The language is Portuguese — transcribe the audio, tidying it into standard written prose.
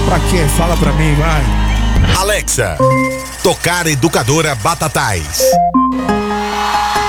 Pra quê? Fala pra mim, vai. Alexa, tocar Educadora Batatais.